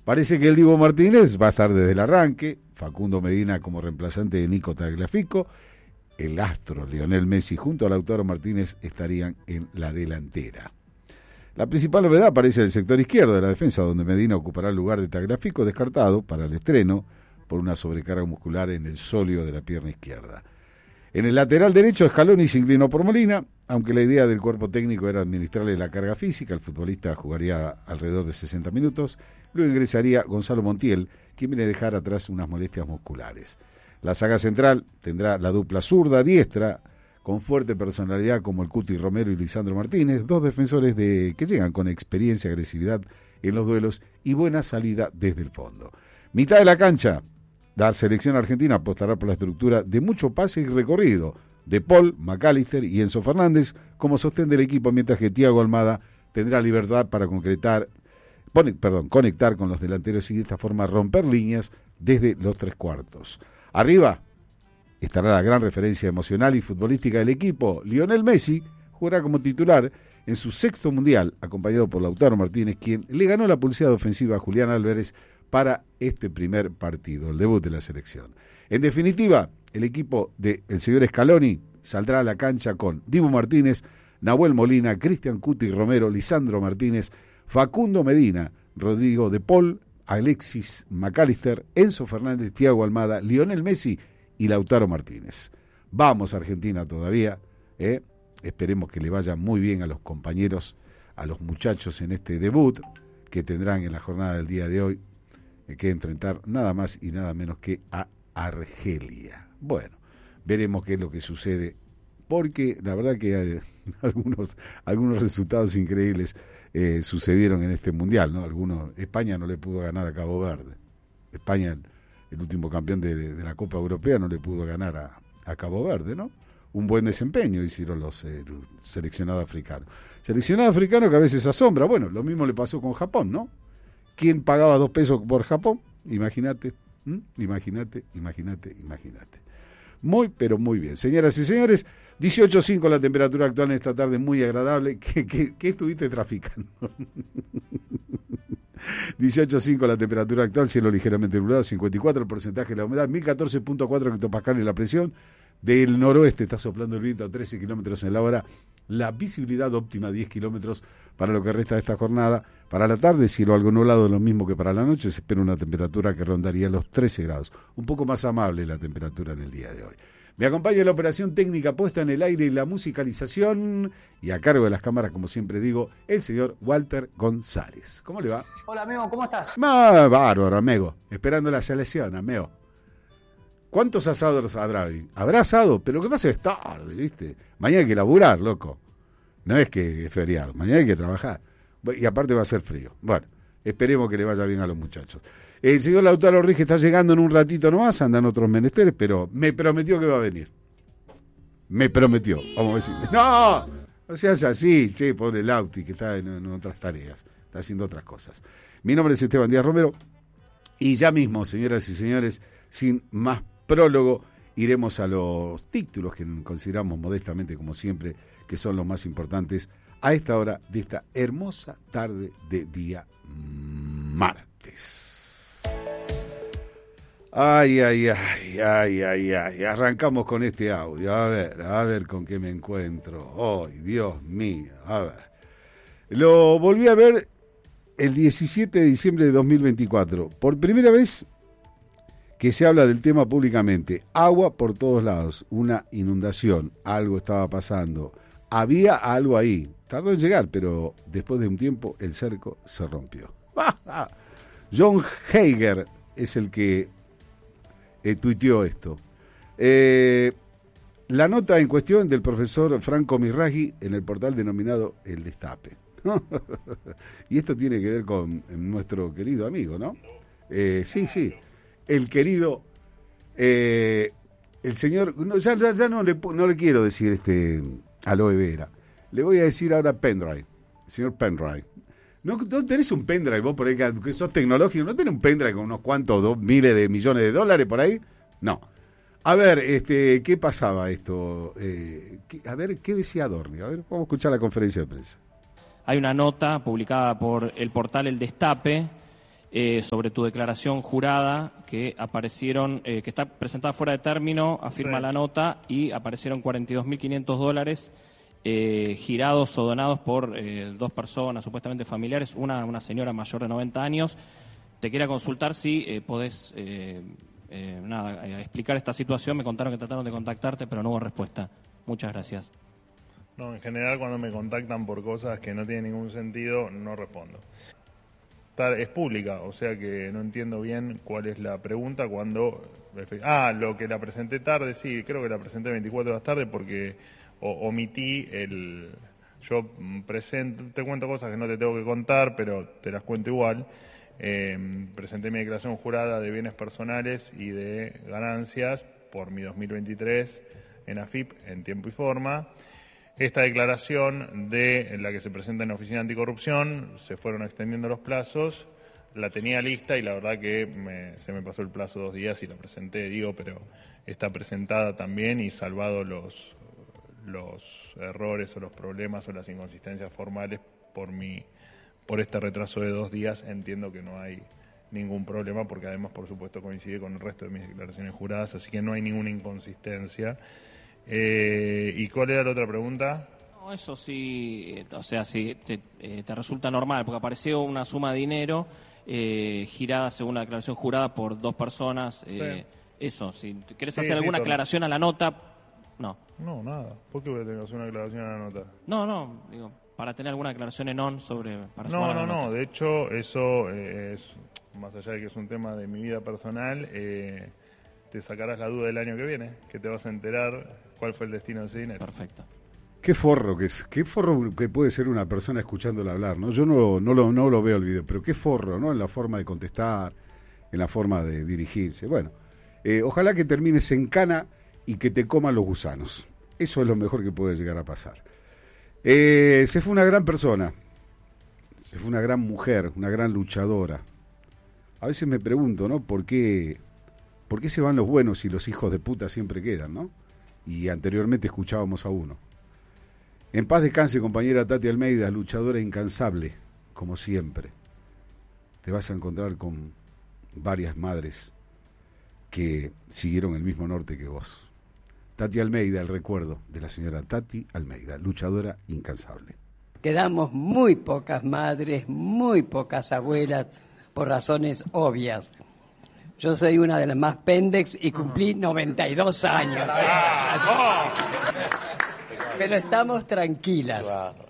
Parece que el Dibu Martínez va a estar desde el arranque, Facundo Medina como reemplazante de Nico Tagliafico, el astro Lionel Messi junto a Lautaro Martínez estarían en la delantera. La principal novedad aparece en el sector izquierdo de la defensa, donde Medina ocupará el lugar de Tagliafico, descartado para el estreno por una sobrecarga muscular en el sóleo de la pierna izquierda. En el lateral derecho, Scaloni se inclinó por Molina, aunque la idea del cuerpo técnico era administrarle la carga física. El futbolista jugaría alrededor de 60 minutos. Luego ingresaría Gonzalo Montiel, quien viene a dejar atrás unas molestias musculares. La saga central tendrá la dupla zurda-diestra, con fuerte personalidad como el Cuti Romero y Lisandro Martínez, dos defensores que llegan con experiencia, agresividad en los duelos y buena salida desde el fondo. Mitad de la cancha. La selección argentina apostará por la estructura de mucho pase y recorrido de Paul, McAllister y Enzo Fernández como sostén del equipo, mientras que Thiago Almada tendrá libertad para conectar con los delanteros y de esta forma romper líneas desde los tres cuartos. Arriba estará la gran referencia emocional y futbolística del equipo. Lionel Messi jugará como titular en su sexto mundial, acompañado por Lautaro Martínez, quien le ganó la pulseada ofensiva a Julián Álvarez para este primer partido, el debut de la selección. En definitiva, el equipo del señor Scaloni saldrá a la cancha con Dibu Martínez, Nahuel Molina, Cristian Cuti Romero, Lisandro Martínez, Facundo Medina, Rodrigo de Paul, Alexis McAllister, Enzo Fernández, Thiago Almada, Lionel Messi y Lautaro Martínez. Vamos Argentina todavía, esperemos que le vaya muy bien a los compañeros, a los muchachos en este debut que tendrán en la jornada del día de hoy, que enfrentar nada más y nada menos que a Argelia. Bueno, veremos qué es lo que sucede, porque la verdad que hay algunos resultados increíbles sucedieron en este mundial, ¿no? España no le pudo ganar a Cabo Verde. España, el último campeón de la Copa Europea, no le pudo ganar a Cabo Verde, ¿no? Un buen desempeño hicieron los seleccionados africanos. Seleccionado africano que a veces asombra. Bueno, lo mismo le pasó con Japón, ¿no? ¿Quién pagaba 2 pesos por Japón? Imagínate. Imagínate. Muy, pero muy bien. Señoras y señores, 18.5 la temperatura actual en esta tarde, muy agradable. ¿Qué estuviste traficando? 18.5 la temperatura actual, cielo ligeramente nublado, 54 el porcentaje de la humedad, 1014.4 hectopascales la presión. Del noroeste está soplando el viento a 13 kilómetros en la hora. La visibilidad óptima 10 kilómetros para lo que resta de esta jornada. Para la tarde, cielo algo nublado, lo mismo que para la noche. Se espera una temperatura que rondaría los 13 grados. Un poco más amable la temperatura en el día de hoy. Me acompaña la operación técnica puesta en el aire y la musicalización. Y a cargo de las cámaras, como siempre digo, el señor Walter González. ¿Cómo le va? Hola, amigo, ¿cómo estás? Bárbaro, amigo. Esperando la selección, amigo. ¿Cuántos asados habrá hoy? Habrá asado, pero lo que pasa es que es tarde, ¿viste? Mañana hay que laburar, loco. No es que es feriado, mañana hay que trabajar. Y aparte va a ser frío. Bueno, esperemos que le vaya bien a los muchachos. El señor Lautaro Ríos está llegando en un ratito nomás, andan otros menesteres, pero me prometió que va a venir. Me prometió, vamos a decir. ¡No! No seas así, che, pobre Lauti, que está en otras tareas, está haciendo otras cosas. Mi nombre es Esteban Díaz Romero, y ya mismo, señoras y señores, sin más prólogo, iremos a los títulos que consideramos modestamente, como siempre, que son los más importantes a esta hora de esta hermosa tarde de día martes. Ay, arrancamos con este audio, a ver con qué me encuentro. Ay, Dios mío, a ver. Lo volví a ver el 17 de diciembre de 2024, por primera vez que se habla del tema públicamente. Agua por todos lados, una inundación, algo estaba pasando, había algo ahí, tardó en llegar, pero después de un tiempo el cerco se rompió. John Hager es el que tuiteó esto. La nota en cuestión del profesor Franco Miraghi en el portal denominado El Destape. Y esto tiene que ver con nuestro querido amigo, ¿no? Sí. El querido, el señor, no, ya no le quiero decir Aloe Vera, le voy a decir ahora Pendrive, el señor Pendrive. ¿No tenés un pendrive vos por ahí que sos tecnológico? ¿No tenés un pendrive con unos cuantos miles de millones de dólares por ahí? No. A ver, ¿qué pasaba esto? A ver, ¿qué decía Adorni? A ver, vamos a escuchar la conferencia de prensa. Hay una nota publicada por el portal El Destape, sobre tu declaración jurada que aparecieron, que está presentada fuera de término, afirma la nota, y aparecieron $42.500 girados o donados por 2 personas, supuestamente familiares, una señora mayor de 90 años. Te quería consultar si podés explicar esta situación. Me contaron que trataron de contactarte, pero no hubo respuesta. Muchas gracias. No, en general cuando me contactan por cosas que no tienen ningún sentido, no respondo. Es pública, o sea que no entiendo bien cuál es la pregunta cuando... lo que la presenté tarde, sí, creo que la presenté 24 horas tarde porque omití el... Yo te cuento cosas que no te tengo que contar, pero te las cuento igual. Presenté mi declaración jurada de bienes personales y de ganancias por mi 2023 en AFIP en tiempo y forma. Esta declaración de la que se presenta en la Oficina Anticorrupción, se fueron extendiendo los plazos, la tenía lista y la verdad que se me pasó el plazo 2 días y la presenté, pero está presentada también y salvado los errores o los problemas o las inconsistencias formales por este retraso de 2 días, entiendo que no hay ningún problema porque además por supuesto coincide con el resto de mis declaraciones juradas, así que no hay ninguna inconsistencia. ¿Y cuál era la otra pregunta? No, eso sí, o sea, si te resulta normal, porque apareció una suma de dinero girada según la declaración jurada por 2 personas. Sí. Eso, si querés hacer alguna aclaración a la nota, no. No, nada. ¿Por qué voy a tener que hacer una aclaración a la nota? No, digo, para tener alguna aclaración en on sobre... No, de hecho, eso es, más allá de que es un tema de mi vida personal, te sacarás la duda del año que viene, que te vas a enterar cuál fue el destino de ese dinero. Perfecto. Qué forro que puede ser una persona escuchándola hablar, ¿no? Yo no lo veo el video, pero qué forro, ¿no? En la forma de contestar, en la forma de dirigirse. Bueno, ojalá que termines en cana y que te coman los gusanos. Eso es lo mejor que puede llegar a pasar. Se fue una gran persona, se fue una gran mujer, una gran luchadora. A veces me pregunto, ¿no? ¿Por qué se van los buenos y los hijos de puta siempre quedan, ¿no? Y anteriormente escuchábamos a uno. En paz descanse, compañera Tati Almeida, luchadora incansable, como siempre. Te vas a encontrar con varias madres que siguieron el mismo norte que vos. Tati Almeida, el recuerdo de la señora Tati Almeida, luchadora incansable. Quedamos muy pocas madres, muy pocas abuelas, por razones obvias. Yo soy una de las más pendex y cumplí 92 años. Pero estamos tranquilas,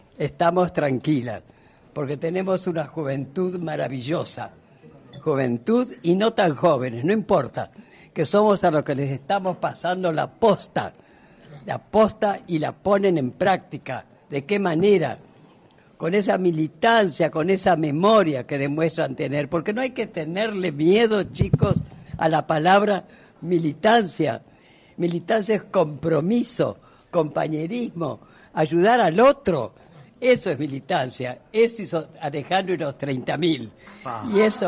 porque tenemos una juventud maravillosa. Juventud y no tan jóvenes, no importa, que somos a los que les estamos pasando la posta y la ponen en práctica. ¿De qué manera? Con esa militancia, con esa memoria que demuestran tener, porque no hay que tenerle miedo, chicos, a la palabra militancia. Militancia es compromiso, compañerismo, ayudar al otro. Eso es militancia. Eso hizo Alejandro y los 30.000. Y eso...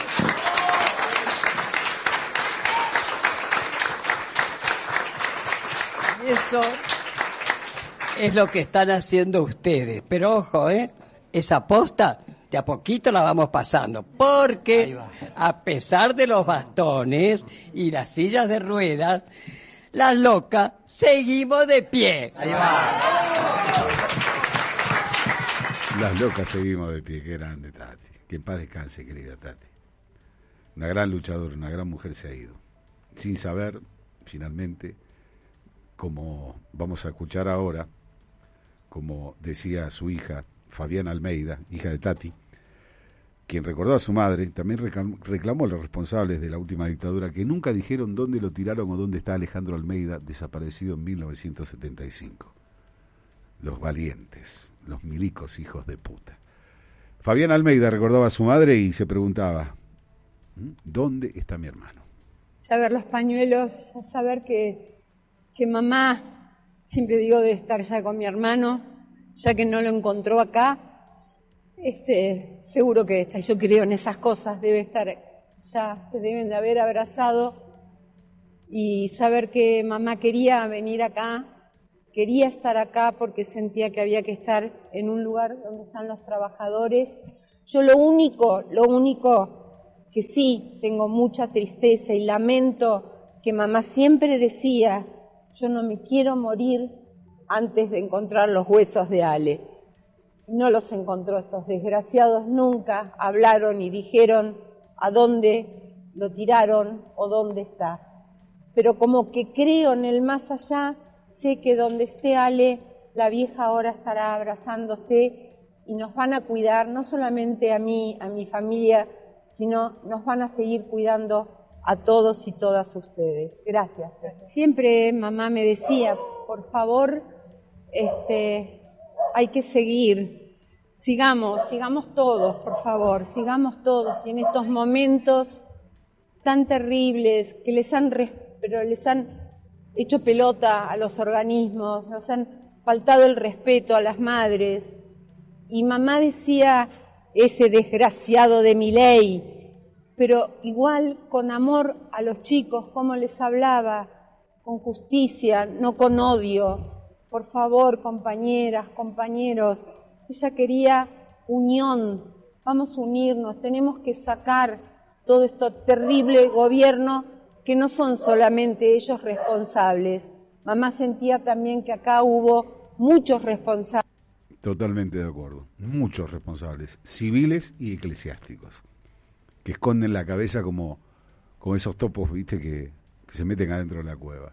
Eso es lo que están haciendo ustedes. Pero ojo, esa posta de a poquito la vamos pasando. Porque a pesar de los bastones y las sillas de ruedas, las locas seguimos de pie. Ahí va. Las locas seguimos de pie. Qué grande, Tati. Que en paz descanse, querida Tati. Una gran luchadora, una gran mujer se ha ido. Sin saber, finalmente, como vamos a escuchar ahora, como decía su hija, Fabiana Almeida, hija de Tati, quien recordó a su madre, también reclamó a los responsables de la última dictadura que nunca dijeron dónde lo tiraron o dónde está Alejandro Almeida, desaparecido en 1975. Los valientes, los milicos hijos de puta. Fabiana Almeida recordaba a su madre y se preguntaba, ¿dónde está mi hermano? Ya ver los pañuelos, ya saber que mamá, siempre digo, debe estar ya con mi hermano, ya que no lo encontró acá, seguro que está, yo creo en esas cosas, debe estar, ya se deben de haber abrazado, y saber que mamá quería venir acá, quería estar acá porque sentía que había que estar en un lugar donde están los trabajadores. Yo lo único que sí, tengo mucha tristeza y lamento que mamá siempre decía, yo no me quiero morir antes de encontrar los huesos de Ale. No los encontró, estos desgraciados nunca hablaron y dijeron a dónde lo tiraron o dónde está. Pero como que creo en el más allá, sé que donde esté Ale, la vieja ahora estará abrazándose y nos van a cuidar, no solamente a mí, a mi familia, sino nos van a seguir cuidando a todos y todas ustedes. Gracias. Siempre mamá me decía, por favor, hay que seguir, sigamos todos, por favor, sigamos todos. Y en estos momentos tan terribles que les han hecho pelota a los organismos, nos han faltado el respeto a las madres. Y mamá decía, ese desgraciado de Milei, pero igual con amor a los chicos, como les hablaba, con justicia, no con odio. Por favor, compañeras, compañeros, ella quería unión, vamos a unirnos, tenemos que sacar todo este terrible gobierno que no son solamente ellos responsables. Mamá sentía también que acá hubo muchos responsables. Totalmente de acuerdo. Muchos responsables, civiles y eclesiásticos, que esconden la cabeza como esos topos, viste, que se meten adentro de la cueva.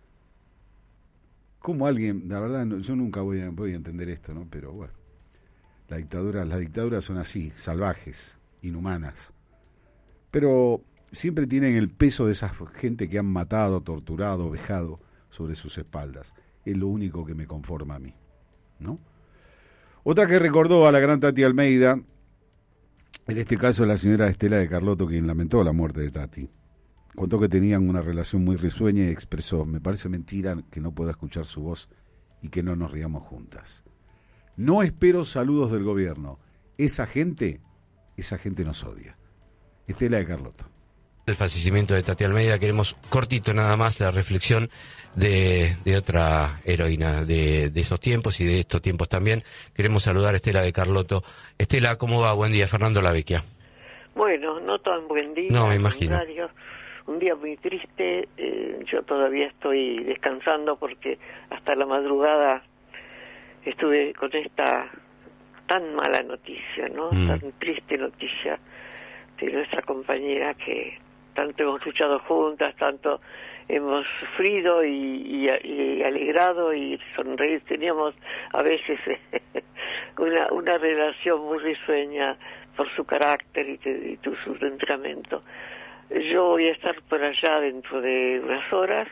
Como alguien, la verdad, yo nunca voy a entender esto, ¿no? Pero bueno, las dictaduras son así, salvajes, inhumanas. Pero siempre tienen el peso de esa gente que han matado, torturado, vejado sobre sus espaldas. Es lo único que me conforma a mí, ¿no? Otra que recordó a la gran Tati Almeida, en este caso la señora Estela de Carlotto, quien lamentó la muerte de Tati. Contó que tenían una relación muy risueña y expresó, me parece mentira que no pueda escuchar su voz y que no nos riamos juntas. No espero saludos del gobierno. Esa gente nos odia. Estela de Carlotto. El fallecimiento de Tati Almeida, queremos cortito nada más la reflexión de otra heroína de esos tiempos y de estos tiempos también. Queremos saludar a Estela de Carlotto. Estela, ¿cómo va? Buen día, Fernando Lavecchia. Bueno, no tan buen día. No, me imagino. Un día muy triste, yo todavía estoy descansando porque hasta la madrugada estuve con esta tan mala noticia, ¿no? Tan triste noticia de nuestra compañera que tanto hemos luchado juntas, tanto hemos sufrido y alegrado y sonreír. Teníamos a veces una relación muy risueña por su carácter y su temperamento. Yo voy a estar por allá dentro de unas horas,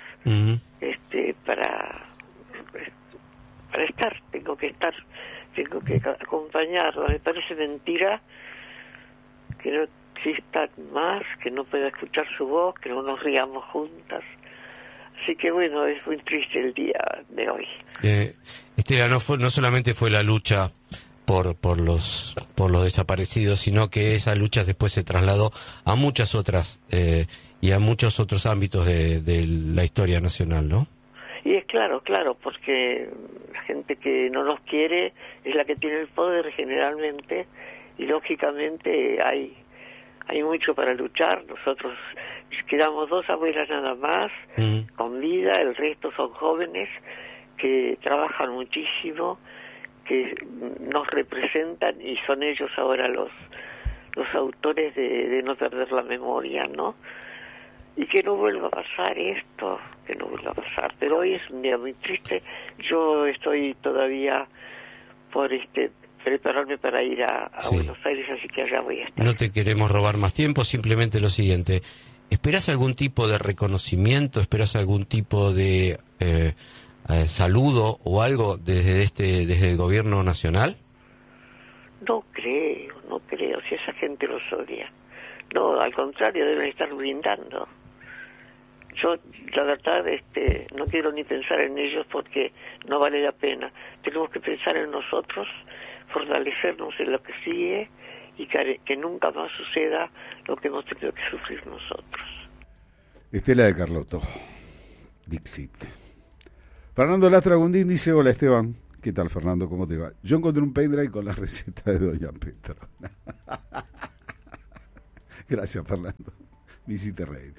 para estar, tengo que acompañarla. Me parece mentira que no exista más, que no pueda escuchar su voz, que no nos riamos juntas. Así que bueno, es muy triste el día de hoy. Estela, no solamente fue la lucha por los desaparecidos, sino que esa lucha después se trasladó a muchas otras y a muchos otros ámbitos de la historia nacional, ¿no? Y es claro, porque la gente que no nos quiere es la que tiene el poder generalmente, y lógicamente hay mucho para luchar. Nosotros quedamos 2 abuelas nada más con vida, el resto son jóvenes que trabajan muchísimo, que nos representan y son ellos ahora los autores de no perder la memoria, ¿no? Y que no vuelva a pasar esto, que no vuelva a pasar. Pero hoy es un día muy triste. Yo estoy todavía por prepararme para ir a Buenos Aires, así que allá voy a estar. No te queremos robar más tiempo, simplemente lo siguiente. ¿Esperás algún tipo de reconocimiento? ¿Esperás algún tipo de saludo o algo desde el gobierno nacional? No creo, si esa gente los odia. No, al contrario, deben estar brindando. Yo, la verdad, no quiero ni pensar en ellos porque no vale la pena. Tenemos que pensar en nosotros, fortalecernos en lo que sigue y que nunca más suceda lo que hemos tenido que sufrir nosotros. Estela de Carlotto, Dixit. Fernando Lastra Gundín dice, hola Esteban. ¿Qué tal, Fernando? ¿Cómo te va? Yo encontré un pendrive con la receta de Doña Petrona. Gracias, Fernando. Me hiciste reír.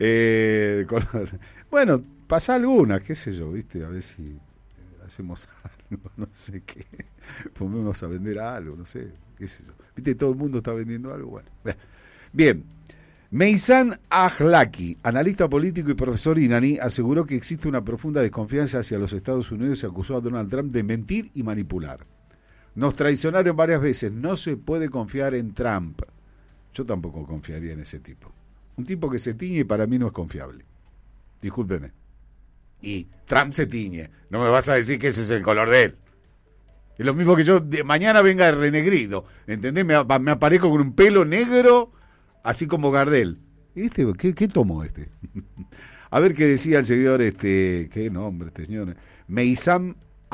Bueno, pasa alguna, qué sé yo, ¿viste? A ver si hacemos algo, no sé qué. Ponemos a vender algo, no sé, qué sé yo. ¿Viste? Todo el mundo está vendiendo algo. Bueno, bien. Meyssan Ajlaki, analista político y profesor iraní, aseguró que existe una profunda desconfianza hacia los Estados Unidos y acusó a Donald Trump de mentir y manipular. Nos traicionaron varias veces, no se puede confiar en Trump. Yo tampoco confiaría en ese tipo. Un tipo que se tiñe para mí no es confiable. Discúlpeme. Y Trump se tiñe. No me vas a decir que ese es el color de él. Es lo mismo que yo mañana venga renegrido. ¿Entendés? Me aparezco con un pelo negro, así como Gardel. ¿Y qué tomó este? A ver qué decía el seguidor, qué nombre este señor. Meyssan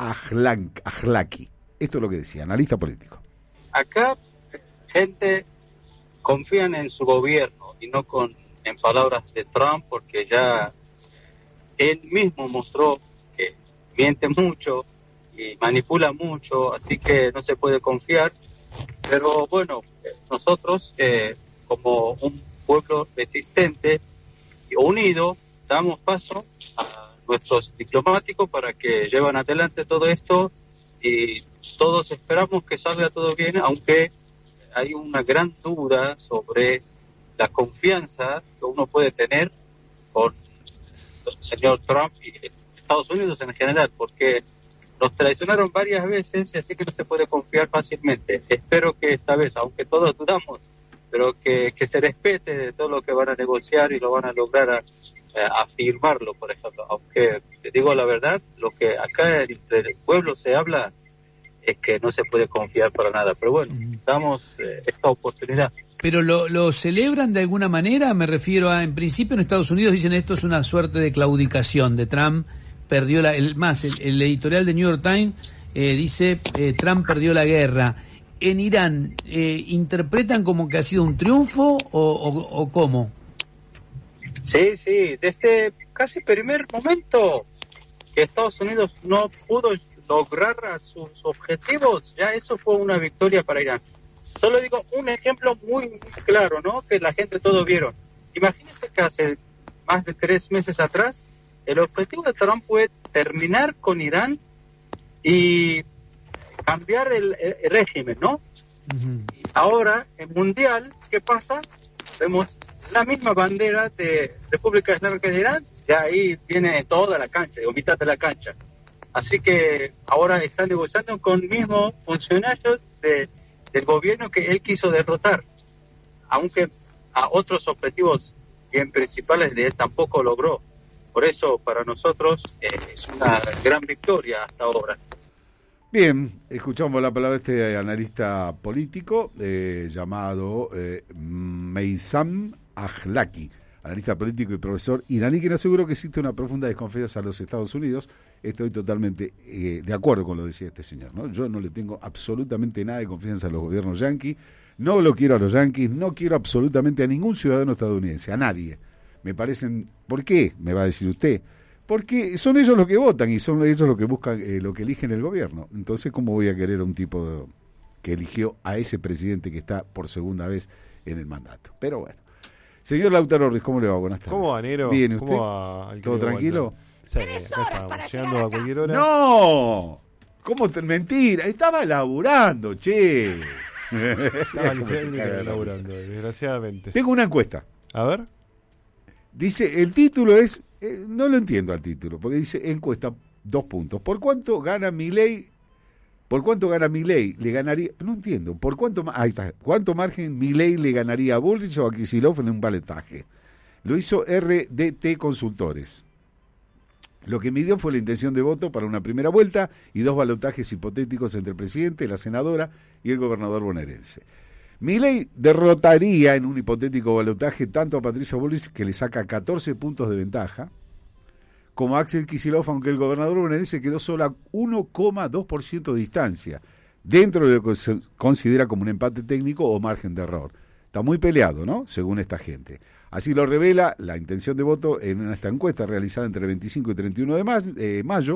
Ajlaki. Esto es lo que decía, analista político. Acá, gente confían en su gobierno y no en palabras de Trump, porque ya él mismo mostró que miente mucho y manipula mucho, así que no se puede confiar. Pero bueno, nosotros como un pueblo resistente y unido damos paso a nuestros diplomáticos para que lleven adelante todo esto y todos esperamos que salga todo bien, aunque hay una gran duda sobre la confianza que uno puede tener con el señor Trump y Estados Unidos en general, porque nos traicionaron varias veces y así que no se puede confiar fácilmente. Espero que esta vez, aunque todos dudamos, pero que se respete de todo lo que van a negociar y lo van a lograr a firmarlo, por ejemplo. Aunque, te digo la verdad, lo que acá entre el pueblo se habla es que no se puede confiar para nada. Pero bueno, damos esta oportunidad. ¿Pero lo celebran de alguna manera? Me refiero a, en principio en Estados Unidos dicen esto es una suerte de claudicación de Trump, perdió el editorial de New York Times dice Trump perdió la guerra. ¿En Irán interpretan como que ha sido un triunfo o cómo? Sí, desde casi primer momento que Estados Unidos no pudo lograr sus objetivos, ya eso fue una victoria para Irán. Solo digo un ejemplo muy claro, ¿no? Que la gente todos vieron. Imagínense que hace más de 3 meses atrás, el objetivo de Trump fue terminar con Irán y cambiar el régimen, ¿no? Uh-huh. Ahora, en Mundial, ¿qué pasa? Vemos la misma bandera de República Islámica de Irán, ya ahí viene toda la cancha, o mitad de la cancha. Así que ahora están negociando con mismos funcionarios del gobierno que él quiso derrotar, aunque a otros objetivos bien principales de él tampoco logró. Por eso para nosotros es una gran victoria hasta ahora. Bien, escuchamos la palabra de este analista político llamado Meyssan Ajlaki, analista político y profesor iraní, que aseguró que existe una profunda desconfianza a los Estados Unidos. Estoy totalmente de acuerdo con lo que decía este señor, ¿no? Yo no le tengo absolutamente nada de confianza a los gobiernos yanquis, no lo quiero a los yanquis, no quiero absolutamente a ningún ciudadano estadounidense, a nadie. Me parecen, ¿por qué? Me va a decir usted. Porque son ellos los que votan y son ellos los que buscan, lo que eligen el gobierno. Entonces, ¿cómo voy a querer a un tipo que eligió a ese presidente que está por segunda vez en el mandato? Pero bueno. Señor Lautaro Orris, ¿cómo le va? Buenas tardes. ¿Cómo va, Nero? ¿Bien, usted? ¿Cómo va? ¿Todo tranquilo? Sí, acá estamos, llegando a cualquier hora. ¡No! ¿Cómo? Mentira, estaba laburando, che. Estaba laburando, desgraciadamente. Tengo una encuesta. A ver. Dice, el título es, no lo entiendo al título, porque dice encuesta, 2 puntos. ¿Por cuánto gana Milei? ¿Por cuánto gana Milei? Le ganaría, no entiendo, ¿por cuánto? Ahí está. ¿Cuánto margen Milei le ganaría a Bullrich o a Kicillof en un baletaje? Lo hizo RDT Consultores. Lo que midió fue la intención de voto para una primera vuelta y 2 balotajes hipotéticos entre el presidente, la senadora y el gobernador bonaerense. Milei derrotaría en un hipotético balotaje tanto a Patricia Bullrich, que le saca 14 puntos de ventaja, como a Axel Kicillof, aunque el gobernador bonaerense quedó solo a 1,2% de distancia, dentro de lo que se considera como un empate técnico o margen de error. Está muy peleado, ¿no? Según esta gente. Así lo revela la intención de voto en esta encuesta realizada entre el 25 y 31 de mayo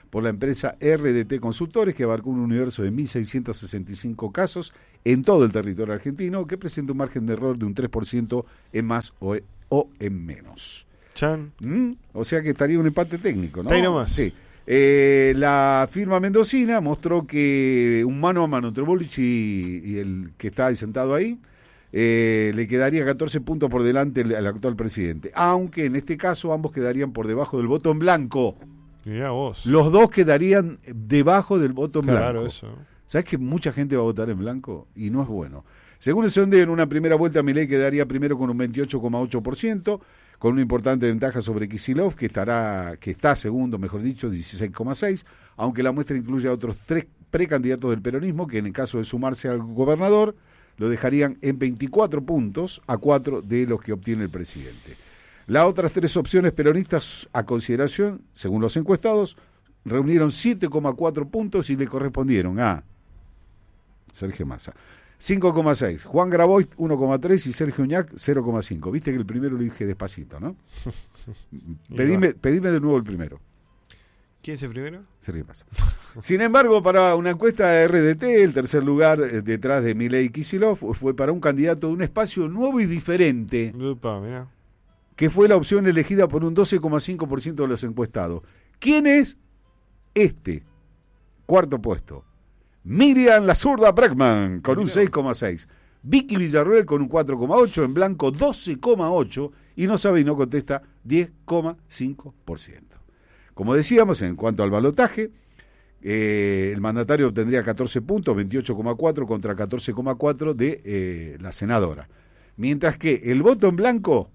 por la empresa RDT Consultores, que abarcó un universo de 1.665 casos en todo el territorio argentino, que presenta un margen de error de un 3% en más o en menos. Chan. O sea que estaría un empate técnico, ¿no? Está ahí nomás. Sí. La firma mendocina mostró que un mano a mano entre Bullrich y el que está sentado ahí, le quedaría 14 puntos por delante al actual presidente, aunque en este caso ambos quedarían por debajo del voto en blanco. Mirá vos. Los dos quedarían debajo del voto en blanco. Claro, eso. ¿Sabes que mucha gente va a votar en blanco? Y no es bueno. Según el sondeo, en una primera vuelta Milei quedaría primero con un 28,8%, con una importante ventaja sobre Kicillof, que está segundo, mejor dicho, 16,6%, aunque la muestra incluye a otros 3 precandidatos del peronismo, que en el caso de sumarse al gobernador, lo dejarían en 24 puntos a 4 de los que obtiene el presidente. Las otras 3 opciones peronistas a consideración, según los encuestados, reunieron 7,4 puntos y le correspondieron a Sergio Massa 5,6, Juan Grabois 1,3 y Sergio Uñac 0,5. Viste que el primero lo dije despacito, ¿no? Pedime de nuevo el primero. ¿Quién es el primero? Sergio Massa. Sin embargo, para una encuesta de RDT, el tercer lugar detrás de Milei y Kicillof fue para un candidato de un espacio nuevo y diferente, Upa, mirá. que fue la opción elegida por un 12,5% de los encuestados. ¿Quién es este? Cuarto puesto. Miriam La Zurda Bregman con un 6,6. Vicky Villarruel con un 4,8. En blanco 12,8. Y no sabe y no contesta 10,5%. Como decíamos, en cuanto al balotaje, el mandatario obtendría 14 puntos, 28,4 contra 14,4 de la senadora. Mientras que el voto en blanco,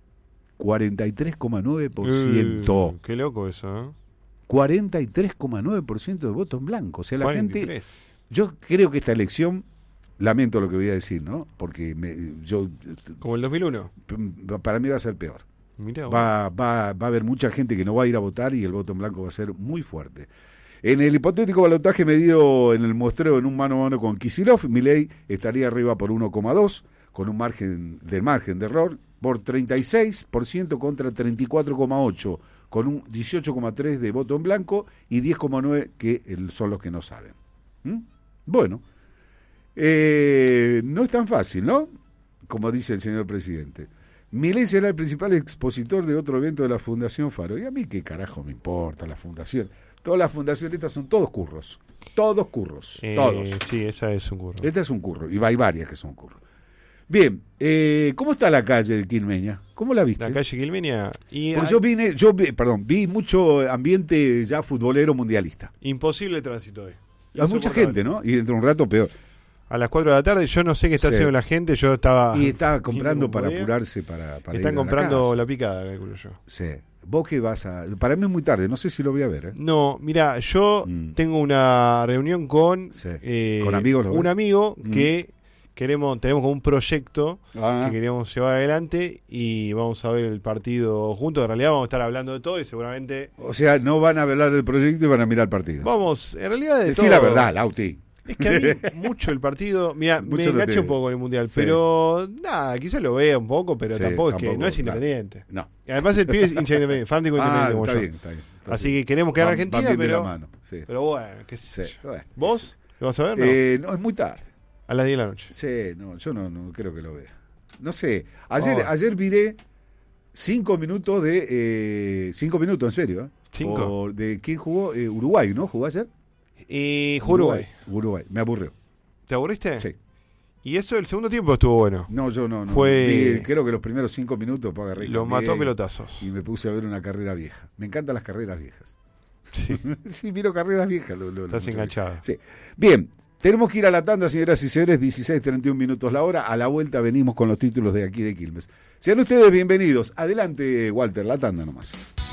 43,9%. Qué loco eso, ¿eh? 43,9% de voto en blanco. O sea, la 43. gente... Yo creo que esta elección, lamento lo que voy a decir, ¿no? Porque como el 2001. Para mí va a ser peor. Mirá, Va a haber mucha gente que no va a ir a votar y el voto en blanco va a ser muy fuerte. En el hipotético balotaje medido en el muestreo en un mano a mano con Kicillof, Milei estaría arriba por 1,2, con un margen de error por 36% contra 34,8%, con un 18,3% de voto en blanco y 10,9% que son los que no saben. Bueno, no es tan fácil, ¿no? Como dice el señor presidente. Milei será el principal expositor de otro evento de la Fundación Faro. Y a mí qué carajo me importa la fundación. Todas las fundaciones estas son todos curros. Todos curros. Todos. Sí, esa es un curro. Esta es un curro. Y hay varias que son curros. Bien, ¿cómo está la calle de Quilmeña? ¿Cómo la viste? La calle Quilmeña. Porque vi mucho ambiente ya futbolero mundialista. Imposible tránsito hoy. Hay mucha gente, ¿no? Y dentro de un rato peor. A las 4 de la tarde, yo no sé qué está haciendo la gente, yo estaba... Y estaba comprando para apurarse para Están comprando la picada, calculo yo. Sí. ¿Vos qué vas a...? Para mí es muy tarde, no sé si lo voy a ver, ¿eh? No, mira, yo tengo una reunión con... ¿Con amigos? Un amigo que tenemos como un proyecto que queríamos llevar adelante y vamos a ver el partido juntos. En realidad vamos a estar hablando de todo y seguramente... O sea, no van a hablar del proyecto y van a mirar el partido. Vamos, en realidad de Decí todo. la verdad, Lauti. Es que a mí mucho el partido, mira, me enganché un poco con el Mundial, sí. Pero nada, quizás lo vea un poco, pero sí, tampoco es que no es independiente. No. Y además el pibe es hincha independiente, fanático independiente como está yo. bien, está bien. Entonces, así que queremos quedar en Argentina, pero sí. Pero bueno, qué sé Sí, yo. bueno, ¿Vos? ¿Lo vas a ver? No, es muy tarde. A las 10 de la noche. Sí, no, yo no creo que lo vea. No sé, ayer miré 5 minutos de... 5 minutos, en serio, ¿eh? 5. ¿De quién jugó? Uruguay, ¿no? ¿Jugó ayer? Uruguay. Me aburrió. ¿Te aburriste? Sí. Y eso el segundo tiempo estuvo bueno. No, yo no. Fue... creo que los primeros 5 minutos agarré. Lo mató a pelotazos. Y me puse a ver una carrera vieja. Me encantan las carreras viejas. Sí, sí, miro carreras viejas. Estás enganchado. Sí. Bien, tenemos que ir a la tanda, señoras y señores. 16:31 minutos la hora. A la vuelta venimos con los títulos de aquí de Quilmes. Sean ustedes bienvenidos. Adelante, Walter, la tanda nomás.